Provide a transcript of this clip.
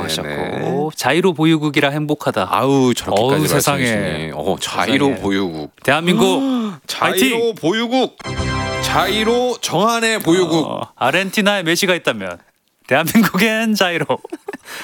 하셨고 자이로 보유국이라 행복하다. 아우 저렇게까지 세상에. 자이로 세상에. 보유국. 대한민국 자이로 파이팅! 보유국. 자이로 정한의 보유국. 아르헨티나에 메시가 있다면 대한민국엔 자이로.